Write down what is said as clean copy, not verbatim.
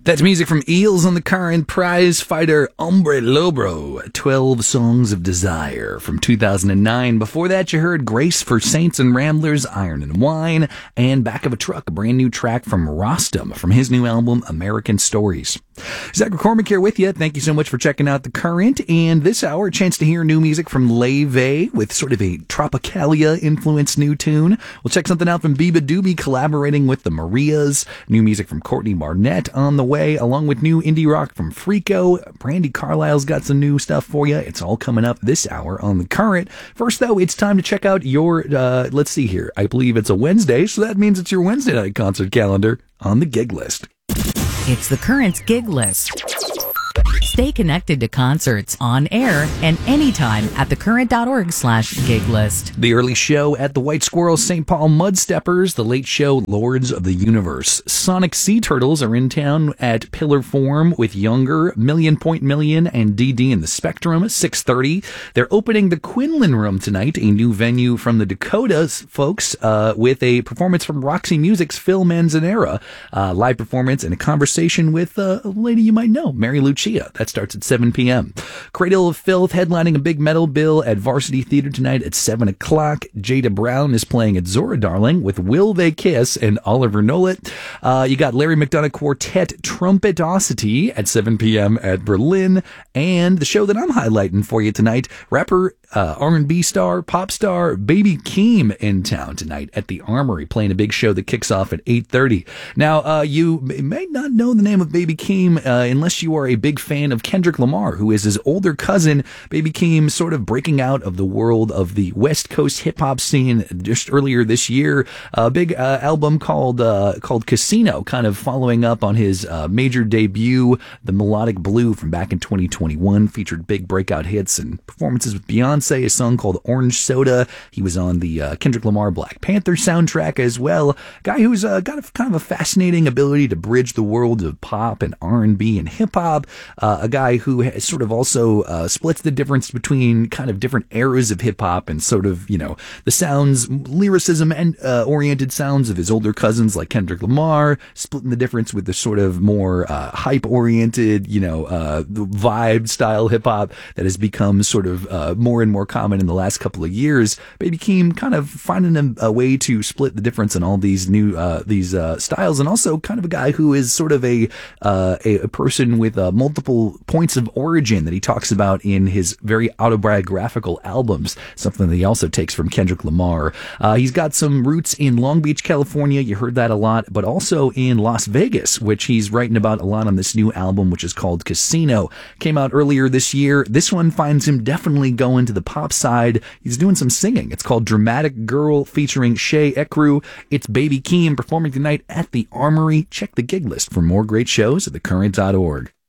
That's music from Eels on the Current, prize fighter Hombre Lobo, 12 Songs of Desire from 2009. Before that, you heard Grace for Saints and Ramblers, Iron and Wine, and Back of a Truck, a brand new track from Rostam from his new album, American Stories. Zach McCormick here with you. Thank you so much for checking out The Current. And this hour, a chance to hear new music from Leve with sort of a Tropicalia-influenced new tune. We'll check something out from Biba Doobie collaborating with the Marias. New music from Courtney Barnett on the way, along with new indie rock from Freako. Brandy Carlisle's got some new stuff for you. It's all coming up this hour on The Current. First, though, it's time to check out your, let's see here. I believe it's a Wednesday, so that means it's your Wednesday night concert calendar on the gig list. It's The Current's gig list. Stay connected to concerts on air and anytime at thecurrent.org/gig list. The early show at the White Squirrel St. Paul Mudsteppers, the late show Lords of the Universe. Sonic Sea Turtles are in town at Pillar Forum with Younger, Million Point Million, and DD in the Spectrum at 6:30. They're opening the Quinlan Room tonight, a new venue from the Dakotas folks, with a performance from Roxy Music's Phil Manzanera, live performance and a conversation with a lady you might know, Mary Lucia. That starts at 7 p.m. Cradle of Filth headlining a big metal bill at Varsity Theater tonight at 7 o'clock. Jada Brown is playing at Zora Darling with Will They Kiss and Oliver Nolet. You got Larry McDonough Quartet Trumpetosity at 7 p.m. at Berlin. And the show that I'm highlighting for you tonight, rapper, R&B star, pop star, Baby Keem in town tonight at the Armory, playing a big show that kicks off at 8:30. Now, you may not know the name of Baby Keem unless you are a big fan of Kendrick Lamar, who is his older cousin. Baby Keem sort of breaking out of the world of the West Coast hip-hop scene just earlier this year. A big album called Casino, kind of following up on his major debut, The Melodic Blue, from back in 2021, featured big breakout hits and performances with Beyonce, a song called Orange Soda. He was on the Kendrick Lamar Black Panther soundtrack as well. Guy who's got kind of a fascinating ability to bridge the world of pop and R&B and hip-hop. A guy who has sort of also splits the difference between kind of different eras of hip-hop and sort of, you know, the sounds, lyricism and oriented sounds of his older cousins like Kendrick Lamar, splitting the difference with the sort of more hype-oriented, you know, the vibe style hip-hop that has become sort of more and more common in the last couple of years. Baby Keem kind of finding a way to split the difference in all these new styles, and also kind of a guy who is sort of a person with multiple points of origin that he talks about in his very autobiographical albums, something that he also takes from Kendrick Lamar. He's got some roots in Long Beach, California. You heard that a lot, but also in Las Vegas, which he's writing about a lot on this new album, which is called Casino. Came out earlier this year. This one finds him definitely going to the pop side. He's doing some singing. It's called Dramatic Girl featuring Shay Ekru. It's Baby Keem performing tonight at the Armory. Check the gig list for more great shows at thecurrent.org.